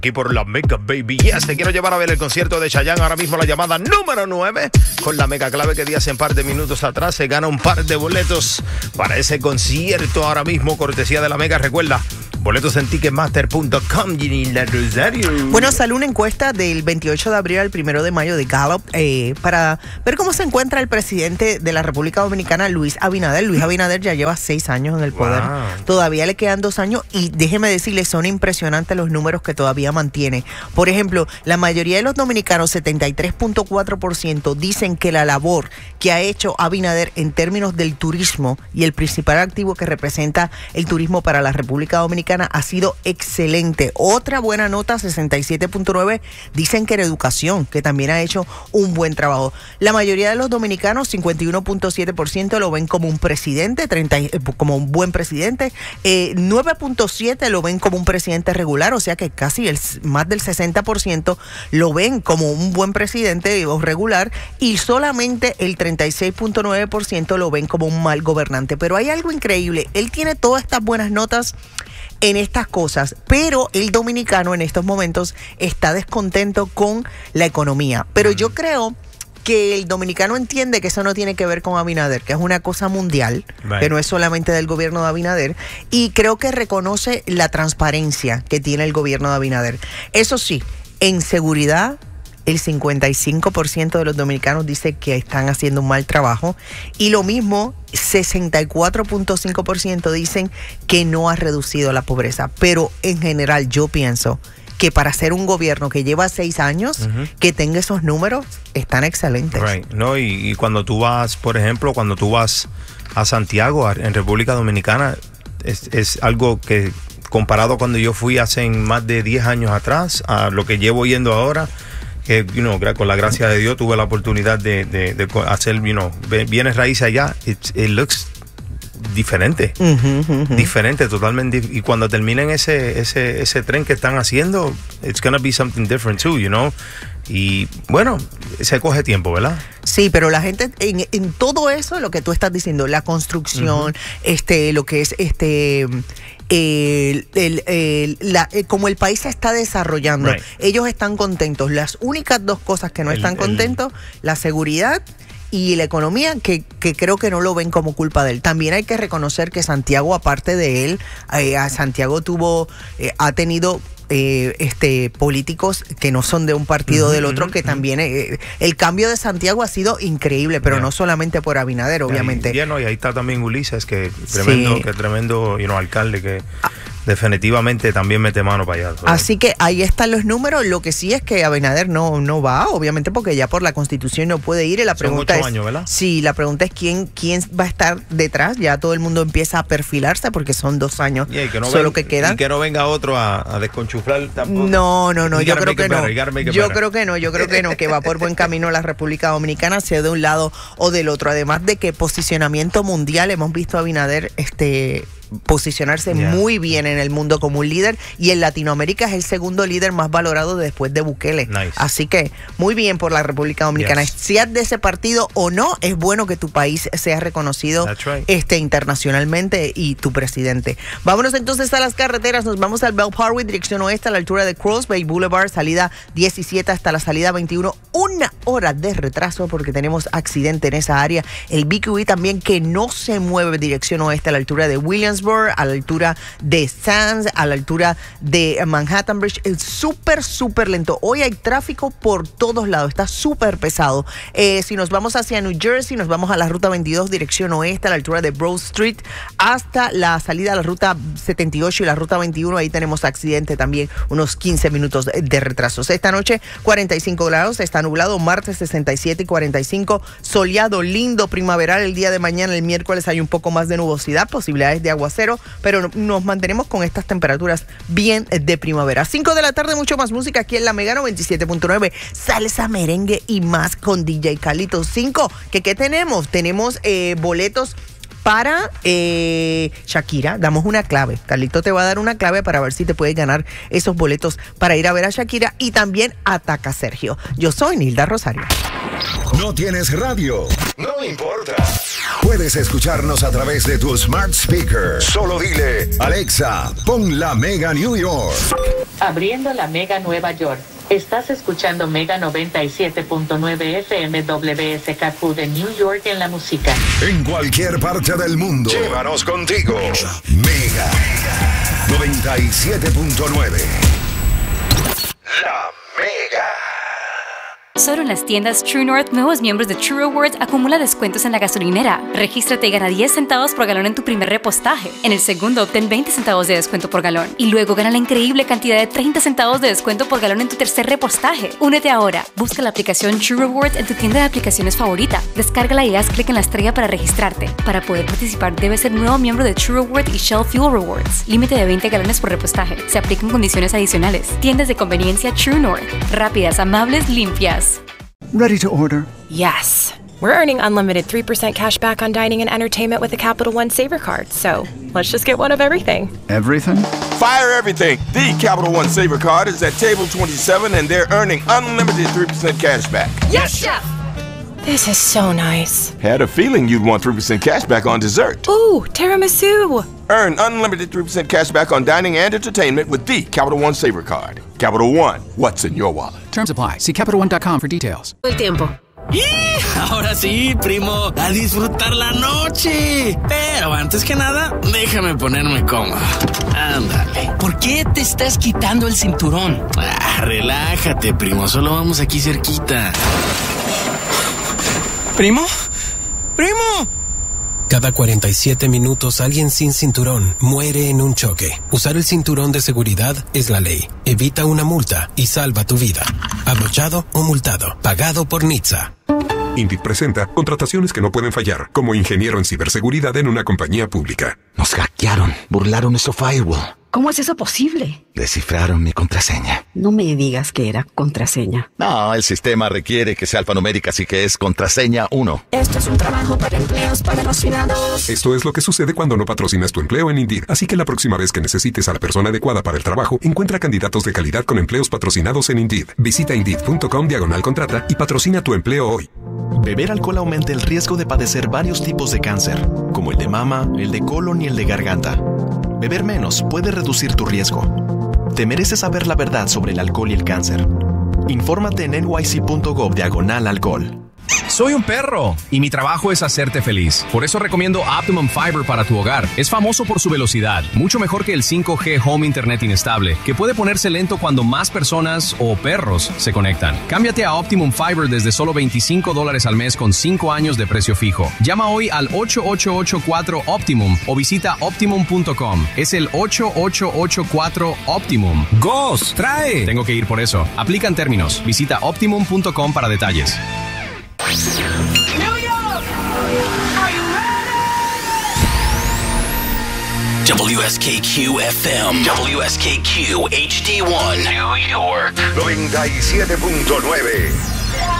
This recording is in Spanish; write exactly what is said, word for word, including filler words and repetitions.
Aquí por la Mega Baby. Yes, te quiero llevar a ver el concierto de Chayanne. Ahora mismo la llamada número nueve con la mega clave que di hace un par de minutos atrás. Se gana un par de boletos para ese concierto ahora mismo, cortesía de la Mega. Recuerda, boletos en ticketmaster punto com. Bueno, salió una encuesta del veintiocho de abril al primero de mayo de Gallup eh, para ver cómo se encuentra el presidente de la República Dominicana, Luis Abinader. Luis Abinader ya lleva seis años en el poder. Wow. Todavía le quedan dos años y déjeme decirle, son impresionantes los números que todavía mantiene. Por ejemplo, la mayoría de los dominicanos, setenta y tres punto cuatro por ciento, dicen que la labor que ha hecho Abinader en términos del turismo y el principal activo que representa el turismo para la República Dominicana ha sido excelente. Otra buena nota, sesenta y siete punto nueve, dicen que en educación, que también ha hecho un buen trabajo. La mayoría de los dominicanos, cincuenta y uno punto siete por ciento, lo ven como un presidente, treinta, como un buen presidente. Eh, nueve punto siete lo ven como un presidente regular, o sea que casi el más del sesenta por ciento lo ven como un buen presidente o regular, y solamente el treinta y seis punto nueve por ciento lo ven como un mal gobernante. Pero hay algo increíble, él tiene todas estas buenas notas en estas cosas, pero el dominicano en estos momentos está descontento con la economía. Pero yo creo que el dominicano entiende que eso no tiene que ver con Abinader, que es una cosa mundial, right, que no es solamente del gobierno de Abinader, y creo que reconoce la transparencia que tiene el gobierno de Abinader. Eso sí, en seguridad, el cincuenta y cinco por ciento de los dominicanos dice que están haciendo un mal trabajo, y lo mismo, sesenta y cuatro punto cinco por ciento dicen que no ha reducido la pobreza. Pero en general yo pienso que para ser un gobierno que lleva seis años, uh-huh, que tenga esos números, están excelentes. Right. No, y, y cuando tú vas, por ejemplo, cuando tú vas a Santiago, a, en República Dominicana, es, es algo que comparado cuando yo fui hace más de diez años atrás, a lo que llevo yendo ahora, que you know, con la gracia de Dios tuve la oportunidad de, de, de hacer, you know, bienes raíces allá. It, it looks diferente, uh-huh, uh-huh. diferente, totalmente. Y cuando terminen ese, ese, ese tren que están haciendo, it's gonna be something different too, you know. Y bueno, se coge tiempo, ¿verdad? Sí, pero la gente en, en todo eso, lo que tú estás diciendo, la construcción, uh-huh, este, lo que es este el, el, el, la, como el país se está desarrollando, right, ellos están contentos. Las únicas dos cosas que no el, están contentos, el, la seguridad y la economía, que, que creo que no lo ven como culpa de él. También hay que reconocer que Santiago, aparte de él, eh, Santiago tuvo, eh, ha tenido eh, este políticos que no son de un partido uh-huh, del otro, que uh-huh, también eh, el cambio de Santiago ha sido increíble, pero yeah, no solamente por Abinader, obviamente. Y, y, no, y ahí está también Ulises, que tremendo, sí, que tremendo you know, alcalde que definitivamente también mete mano para allá. ¿Sabes? Así que ahí están los números. Lo que sí es que Abinader no, no va, obviamente, porque ya por la Constitución no puede ir. Y la pregunta Son ocho es, años, ¿verdad? Sí, la pregunta es quién, quién va a estar detrás. Ya todo el mundo empieza a perfilarse porque son dos años yeah, que no solo ven, que quedan. Y que no venga otro a, a desconchuflar tampoco. No, no, no, yo creo que no. Yo creo que no, yo creo que no, que va por buen camino la República Dominicana, sea de un lado o del otro. Además de que posicionamiento mundial, hemos visto a Abinader este posicionarse yeah, muy bien en el mundo como un líder, y en Latinoamérica es el segundo líder más valorado después de Bukele. Nice. Así que muy bien por la República Dominicana. Yes. Seas de ese partido o no, es bueno que tu país sea reconocido right, este, internacionalmente, y tu presidente. Vámonos entonces a las carreteras. Nos vamos al Bell Parkway, dirección oeste, a la altura de Cross Bay Boulevard, salida diecisiete hasta la salida veintiuno. Una hora de retraso porque tenemos accidente en esa área. El B Q E también, que no se mueve, dirección oeste, a la altura de Williams, a la altura de Sands, a la altura de Manhattan Bridge. Es súper, súper lento. Hoy hay tráfico por todos lados. Está súper pesado. Eh, si nos vamos hacia New Jersey, nos vamos a la ruta veintidós, dirección oeste, a la altura de Broad Street, hasta la salida a la ruta setenta y ocho y la ruta veintiuno. Ahí tenemos accidente también, unos quince minutos de retrasos. Esta noche, cuarenta y cinco grados, está nublado. Martes, sesenta y siete y cuarenta y cinco. Soleado, lindo, primaveral. El día de mañana, el miércoles, hay un poco más de nubosidad, posibilidades de aguacero, pero nos mantenemos con estas temperaturas bien de primavera. cinco de la tarde, mucho más música aquí en la Mega noventa y siete punto nueve. Salsa, merengue y más con D J Carlitos. cinco, ¿qué, qué tenemos? Tenemos eh, boletos para eh, Shakira. Damos una clave. Carlito te va a dar una clave para ver si te puedes ganar esos boletos para ir a ver a Shakira, y también Ataca Sergio. Yo soy Nilda Rosario. ¿No tienes radio? No importa. Puedes escucharnos a través de tu smart speaker. Solo dile, Alexa, pon la Mega New York. Abriendo la Mega Nueva York. Estás escuchando Mega noventa y siete punto nueve F M W S K Q de New York en la música. En cualquier parte del mundo. Llévanos contigo. Mega noventa y siete punto nueve. La Mega. Solo en las tiendas True North, nuevos miembros de True Rewards acumula descuentos en la gasolinera. Regístrate y gana diez centavos por galón en tu primer repostaje. En el segundo, obtén veinte centavos de descuento por galón. Y luego gana la increíble cantidad de treinta centavos de descuento por galón en tu tercer repostaje. Únete ahora. Busca la aplicación True Rewards en tu tienda de aplicaciones favorita. Descárgala y haz clic en la estrella para registrarte. Para poder participar, debes ser nuevo miembro de True Rewards y Shell Fuel Rewards. Límite de veinte galones por repostaje. Se aplican condiciones adicionales. Tiendas de conveniencia True North. Rápidas, amables, limpias. Ready to order? Yes. We're earning unlimited three percent cash back on dining and entertainment with a Capital One Saver card. So let's just get one of everything. Everything? Fire everything. The Capital One Saver card is at table twenty-seven and they're earning unlimited three percent cash back. Yes, Chef! This is so nice. Had a feeling you'd want three percent cash back on dessert. Ooh, tiramisu! Earn unlimited three percent cash back on dining and entertainment with the Capital One Saver card. Capital One, what's in your wallet? Terms apply. See Capital One dot com for details. El tiempo. Ahora sí, primo, a disfrutar la noche. Pero antes que nada, déjame ponerme cómodo. Ándale. ¿Por qué te estás quitando el cinturón? Ah, relájate, primo, solo vamos aquí cerquita. ¿Primo? ¡Primo! Cada cuarenta y siete minutos alguien sin cinturón muere en un choque. Usar el cinturón de seguridad es la ley. Evita una multa y salva tu vida. Abrochado o multado. Pagado por N H T S A. Indeed presenta contrataciones que no pueden fallar, como ingeniero en ciberseguridad en una compañía pública. Nos hackearon, burlaron nuestro firewall. ¿Cómo es eso posible? Descifraron mi contraseña. No me digas que era contraseña. No, el sistema requiere que sea alfanumérica, así que es contraseña uno. Esto es un trabajo para empleos patrocinados. Esto es lo que sucede cuando no patrocinas tu empleo en Indeed. Así que la próxima vez que necesites a la persona adecuada para el trabajo, encuentra candidatos de calidad con empleos patrocinados en Indeed. Visita Indeed.com diagonal contrata y patrocina tu empleo hoy. Beber alcohol aumenta el riesgo de padecer varios tipos de cáncer, como el de mama, el de colon y el de garganta. Beber menos puede reducir tu riesgo. Te mereces saber la verdad sobre el alcohol y el cáncer. Infórmate en N Y C punto gov diagonal alcohol. Soy un perro y mi trabajo es hacerte feliz. Por eso recomiendo Optimum Fiber para tu hogar. Es famoso por su velocidad, mucho mejor que el cinco G Home Internet inestable, que puede ponerse lento cuando más personas o perros se conectan. Cámbiate a Optimum Fiber desde solo veinticinco dólares al mes con cinco años de precio fijo. Llama hoy al ocho ocho ocho cuatro Optimum o visita optimum punto com. Es el ocho ocho ocho cuatro Optimum. ¡Gos! ¡Trae! Tengo que ir por eso. Aplican términos. Visita optimum punto com para detalles. New York! Are you ready? W S K Q F M, W S K Q H D one, New York. noventa y siete punto nueve.